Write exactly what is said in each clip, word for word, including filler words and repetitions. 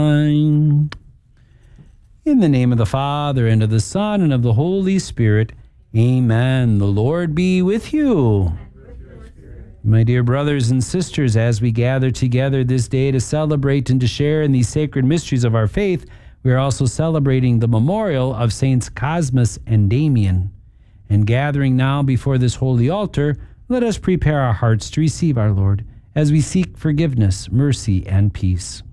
In the name of the Father, and of the Son, and of the Holy Spirit, amen. The Lord be with you. My dear brothers and sisters, as we gather together this day to celebrate and to share in these sacred mysteries of our faith, we are also celebrating the memorial of Saints Cosmas and Damian. And gathering now before this holy altar, let us prepare our hearts to receive our Lord as we seek forgiveness, mercy, and peace.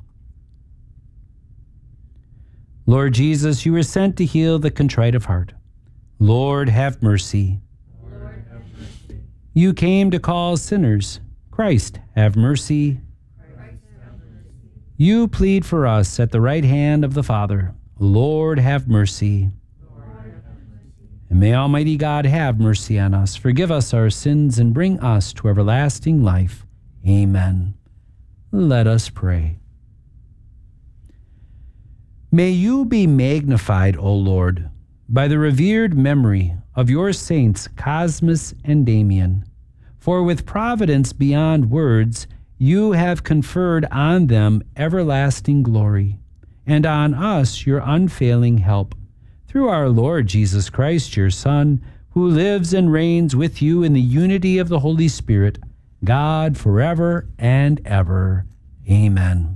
Lord Jesus, you were sent to heal the contrite of heart. Lord, have mercy. Lord, have mercy. You came to call sinners. Christ, have mercy. Christ, have mercy. You plead for us at the right hand of the Father. Lord, have mercy. Lord, have mercy. And may Almighty God have mercy on us, forgive us our sins, and bring us to everlasting life. Amen. Let us pray. May you be magnified, O Lord, by the revered memory of your saints Cosmas and Damian. For with providence beyond words, you have conferred on them everlasting glory, and on us your unfailing help. Through our Lord Jesus Christ, your Son, who lives and reigns with you in the unity of the Holy Spirit, God forever and ever. Amen.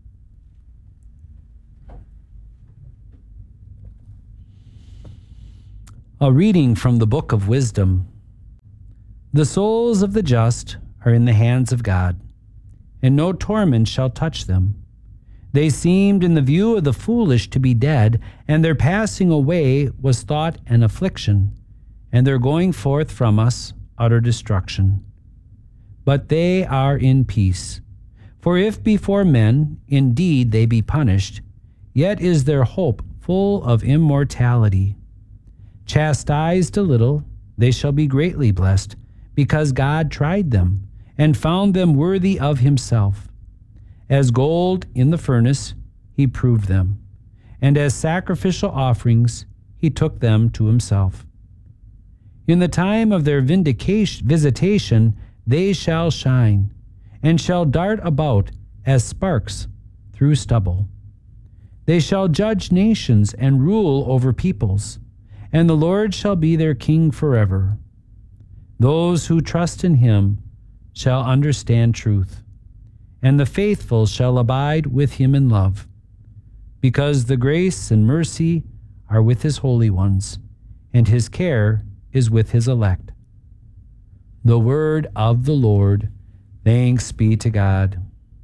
A reading from the Book of Wisdom. The souls of the just are in the hands of God, and no torment shall touch them. They seemed in the view of the foolish to be dead, and their passing away was thought an affliction, and their going forth from us utter destruction. But they are in peace. For if before men indeed they be punished, yet is their hope full of immortality. Chastised a little, they shall be greatly blessed, because God tried them, and found them worthy of himself. As gold in the furnace, he proved them, and as sacrificial offerings, he took them to himself. In the time of their vindication, visitation, they shall shine, and shall dart about as sparks through stubble. They shall judge nations and rule over peoples, and the Lord shall be their king forever. Those who trust in him shall understand truth, and the faithful shall abide with him in love, because the grace and mercy are with his holy ones, and his care is with his elect. The word of the Lord. Thanks be to God.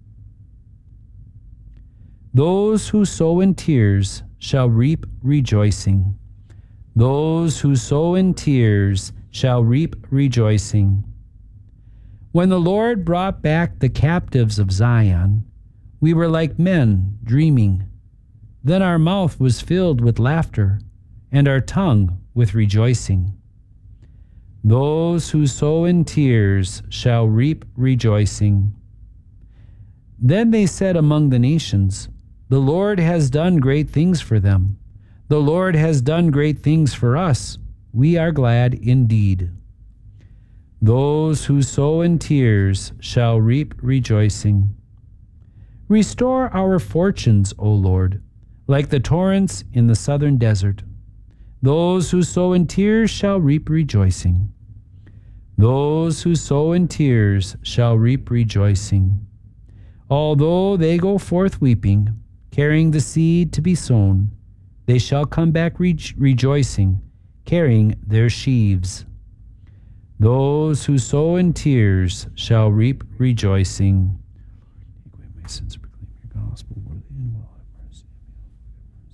Those who sow in tears shall reap rejoicing. Those who sow in tears shall reap rejoicing. When the Lord brought back the captives of Zion, we were like men dreaming. Then our mouth was filled with laughter, and our tongue with rejoicing. Those who sow in tears shall reap rejoicing. Then they said among the nations, the Lord has done great things for them. The Lord has done great things for us. We are glad indeed. Those who sow in tears shall reap rejoicing. Restore our fortunes, O Lord, like the torrents in the southern desert. Those who sow in tears shall reap rejoicing. Those who sow in tears shall reap rejoicing. Although they go forth weeping, carrying the seed to be sown, they shall come back re- rejoicing, carrying their sheaves. Those who sow in tears shall reap rejoicing. Take away my sins and proclaim your gospel worthy and well.